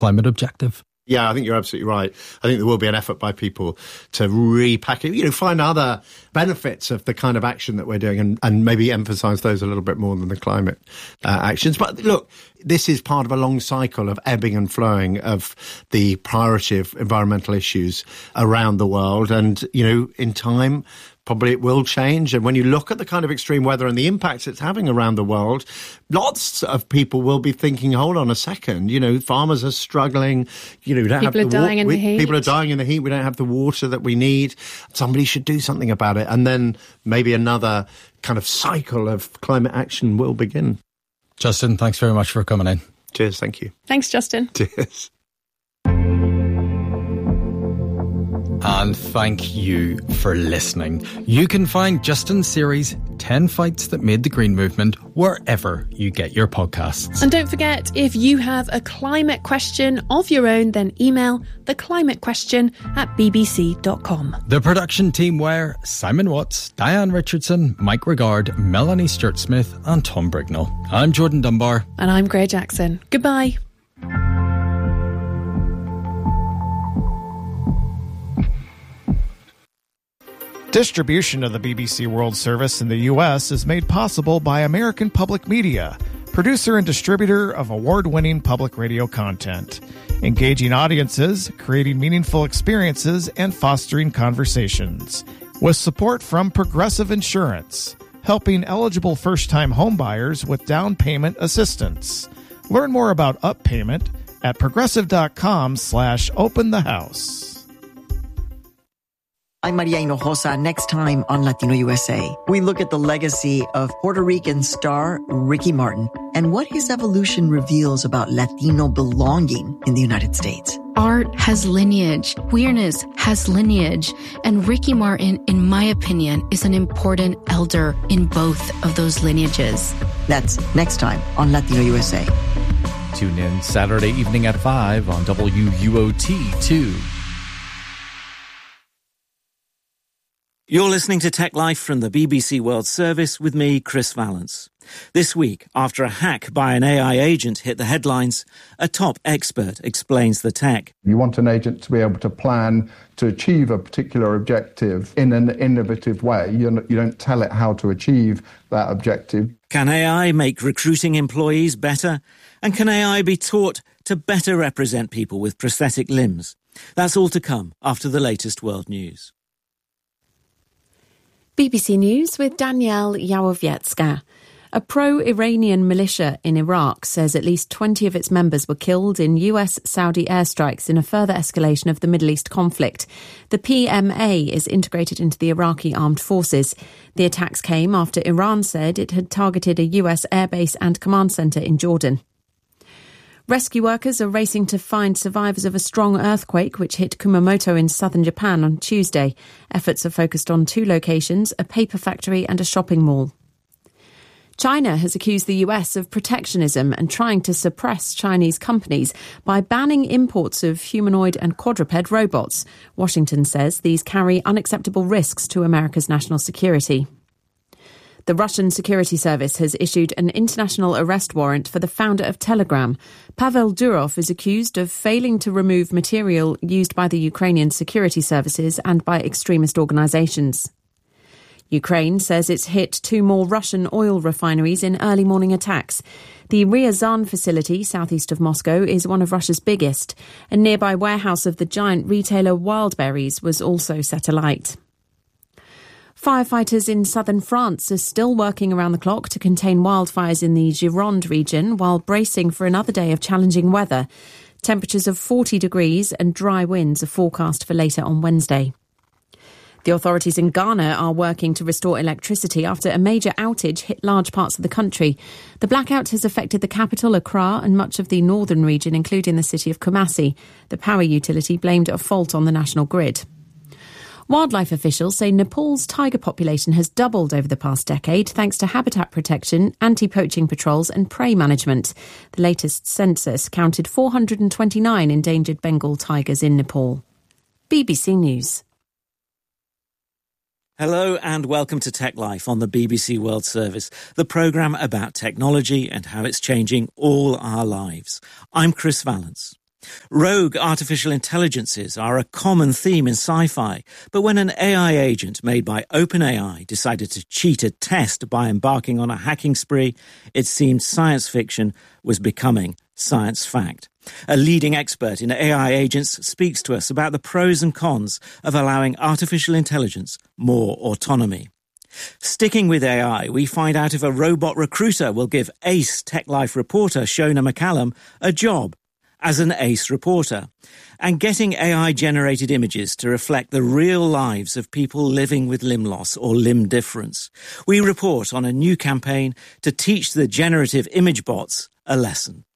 climate objective? Yeah, I think you're absolutely right. I think there will be an effort by people to repackage, find other benefits of the kind of action that we're doing and maybe emphasise those a little bit more than the climate actions. But look, this is part of a long cycle of ebbing and flowing of the priority of environmental issues around the world. And, in time, probably it will change. And when you look at the kind of extreme weather and the impacts it's having around the world, lots of people will be thinking, hold on a second, farmers are struggling. People are dying in the heat. People are dying in the heat. We don't have the water that we need. Somebody should do something about it. And then maybe another kind of cycle of climate action will begin. Justin, thanks very much for coming in. Cheers, thank you. Thanks, Justin. Cheers. And thank you for listening. You can find Justin's series 10 Fights That Made the Green Movement wherever you get your podcasts. And don't forget, if you have a climate question of your own, then email theclimatequestion@bbc.com. The production team were Simon Watts, Diane Richardson, Mike Regard, Melanie Sturt-Smith and Tom Brignall. I'm Jordan Dunbar. And I'm Gray Jackson. Goodbye. Distribution of the BBC World Service in the U.S. is made possible by American Public Media, producer and distributor of award-winning public radio content, engaging audiences, creating meaningful experiences, and fostering conversations. With support from Progressive Insurance, helping eligible first-time homebuyers with down payment assistance. Learn more about Up Payment at progressive.com/openthehouse. I'm Maria Hinojosa. Next time on Latino USA, we look at the legacy of Puerto Rican star Ricky Martin and what his evolution reveals about Latino belonging in the United States. Art has lineage, queerness has lineage, and Ricky Martin, in my opinion, is an important elder in both of those lineages. That's next time on Latino USA. Tune in Saturday evening at 5 on WUOT2. You're listening to Tech Life from the BBC World Service with me, Chris Valence. This week, after a hack by an AI agent hit the headlines, a top expert explains the tech. You want an agent to be able to plan to achieve a particular objective in an innovative way. You don't tell it how to achieve that objective. Can AI make recruiting employees better? And can AI be taught to better represent people with prosthetic limbs? That's all to come after the latest world news. BBC News with Danielle Yawowiecka. A pro-Iranian militia in Iraq says at least 20 of its members were killed in US-Saudi airstrikes in a further escalation of the Middle East conflict. The PMA is integrated into the Iraqi armed forces. The attacks came after Iran said it had targeted a US airbase and command centre in Jordan. Rescue workers are racing to find survivors of a strong earthquake which hit Kumamoto in southern Japan on Tuesday. Efforts are focused on two locations, a paper factory and a shopping mall. China has accused the US of protectionism and trying to suppress Chinese companies by banning imports of humanoid and quadruped robots. Washington says these carry unacceptable risks to America's national security. The Russian security service has issued an international arrest warrant for the founder of Telegram. Pavel Durov is accused of failing to remove material used by the Ukrainian security services and by extremist organisations. Ukraine says it's hit two more Russian oil refineries in early morning attacks. The Ryazan facility, southeast of Moscow, is one of Russia's biggest. A nearby warehouse of the giant retailer Wildberries was also set alight. Firefighters in southern France are still working around the clock to contain wildfires in the Gironde region while bracing for another day of challenging weather. Temperatures of 40 degrees and dry winds are forecast for later on Wednesday. The authorities in Ghana are working to restore electricity after a major outage hit large parts of the country. The blackout has affected the capital, Accra, and much of the northern region, including the city of Kumasi. The power utility blamed a fault on the national grid. Wildlife officials say Nepal's tiger population has doubled over the past decade thanks to habitat protection, anti-poaching patrols and prey management. The latest census counted 429 endangered Bengal tigers in Nepal. BBC News. Hello and welcome to Tech Life on the BBC World Service, the programme about technology and how it's changing all our lives. I'm Chris Valence. Rogue artificial intelligences are a common theme in sci-fi, but when an AI agent made by OpenAI decided to cheat a test by embarking on a hacking spree, it seemed science fiction was becoming science fact. A leading expert in AI agents speaks to us about the pros and cons of allowing artificial intelligence more autonomy. Sticking with AI, we find out if a robot recruiter will give ace Tech Life reporter Shona McCallum a job as an ace reporter, and getting AI-generated images to reflect the real lives of people living with limb loss or limb difference. We report on a new campaign to teach the generative image bots a lesson.